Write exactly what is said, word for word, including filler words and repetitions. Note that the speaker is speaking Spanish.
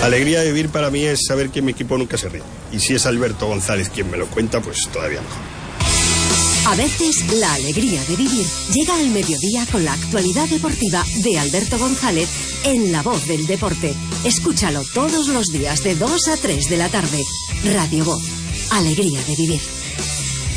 Alegría de vivir para mí es saber que mi equipo nunca se ríe. Y si es Alberto González quien me lo cuenta, pues todavía mejor. A veces la alegría de vivir llega al mediodía con la actualidad deportiva de Alberto González en La Voz del Deporte. Escúchalo todos los días de dos a tres de la tarde. Radio Voz. Alegría de vivir.